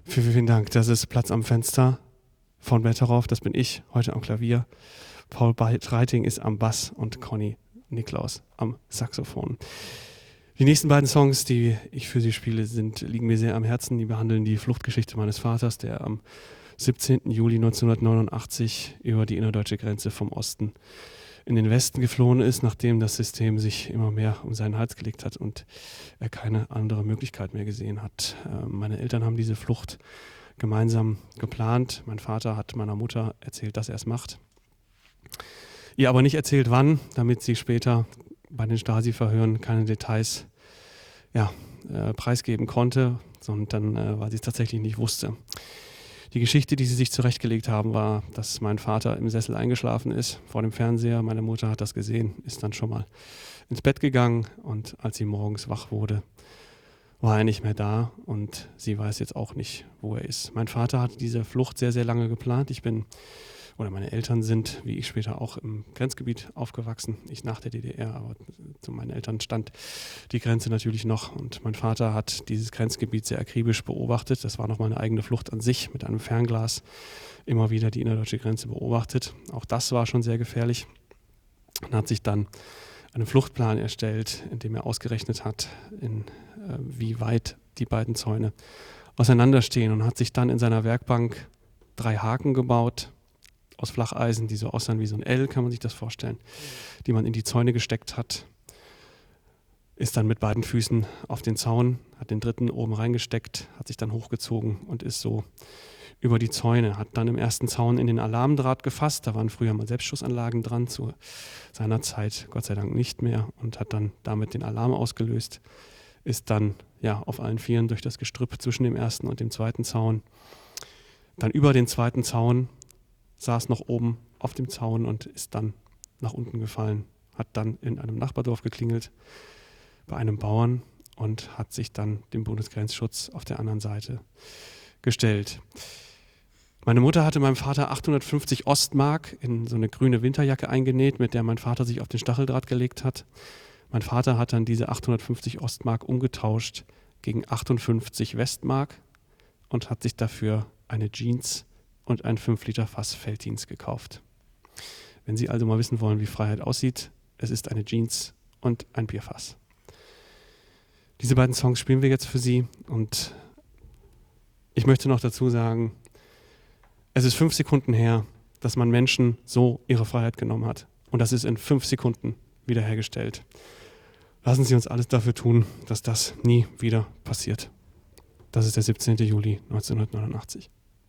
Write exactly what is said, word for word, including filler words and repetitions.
Vielen, vielen Dank. Das ist Platz am Fenster von Betteroff. Das bin ich, heute am Klavier. Paul Reiting ist am Bass und Conny Niklaus am Saxophon. Die nächsten beiden Songs, die ich für Sie spiele, sind, liegen mir sehr am Herzen. Die behandeln die Fluchtgeschichte meines Vaters, der am siebzehnten Juli neunzehnhundertneunundachtzig über die innerdeutsche Grenze vom Osten in den Westen geflohen ist, nachdem das System sich immer mehr um seinen Hals gelegt hat und er keine andere Möglichkeit mehr gesehen hat. Äh, meine Eltern haben diese Flucht gemeinsam geplant. Mein Vater hat meiner Mutter erzählt, dass er es macht. Ihr aber nicht erzählt, wann, damit sie später bei den Stasi-Verhören keine Details ja, äh, preisgeben konnte, sondern äh, weil sie es tatsächlich nicht wusste. Die Geschichte, die sie sich zurechtgelegt haben, war, dass mein Vater im Sessel eingeschlafen ist vor dem Fernseher. Meine Mutter hat das gesehen, ist dann schon mal ins Bett gegangen und als sie morgens wach wurde, war er nicht mehr da und sie weiß jetzt auch nicht, wo er ist. Mein Vater hat diese Flucht sehr, sehr lange geplant. Ich bin, oder meine Eltern sind, wie ich später auch, im Grenzgebiet aufgewachsen. Ich nach der D D R, aber zu meinen Eltern stand die Grenze natürlich noch. Und mein Vater hat dieses Grenzgebiet sehr akribisch beobachtet. Das war nochmal eine eigene Flucht an sich, mit einem Fernglas immer wieder die innerdeutsche Grenze beobachtet. Auch das war schon sehr gefährlich. Und hat sich dann einen Fluchtplan erstellt, in dem er ausgerechnet hat, in, äh, wie weit die beiden Zäune auseinanderstehen, und hat sich dann in seiner Werkbank drei Haken gebaut, aus Flacheisen, die so aussahen wie so ein L, kann man sich das vorstellen, die man in die Zäune gesteckt hat, ist dann mit beiden Füßen auf den Zaun, hat den dritten oben reingesteckt, hat sich dann hochgezogen und ist so über die Zäune, hat dann im ersten Zaun in den Alarmdraht gefasst, da waren früher mal Selbstschussanlagen dran, zu seiner Zeit Gott sei Dank nicht mehr, und hat dann damit den Alarm ausgelöst, ist dann ja auf allen Vieren durch das Gestrüpp zwischen dem ersten und dem zweiten Zaun, dann über den zweiten Zaun, saß noch oben auf dem Zaun und ist dann nach unten gefallen, hat dann in einem Nachbardorf geklingelt, bei einem Bauern, und hat sich dann dem Bundesgrenzschutz auf der anderen Seite gestellt. Meine Mutter hatte meinem Vater achthundertfünfzig Ostmark in so eine grüne Winterjacke eingenäht, mit der mein Vater sich auf den Stacheldraht gelegt hat. Mein Vater hat dann diese achthundertfünfzig Ostmark umgetauscht gegen achtundfünfzig Westmark und hat sich dafür eine Jeans und ein fünf Liter Fass Veltins gekauft. Wenn Sie also mal wissen wollen, wie Freiheit aussieht, es ist eine Jeans und ein Bierfass. Diese beiden Songs spielen wir jetzt für Sie, und ich möchte noch dazu sagen, es ist fünf Sekunden her, dass man Menschen so ihre Freiheit genommen hat, und das ist in fünf Sekunden wiederhergestellt. Lassen Sie uns alles dafür tun, dass das nie wieder passiert. Das ist der siebzehnten Juli neunzehnhundertneunundachtzig.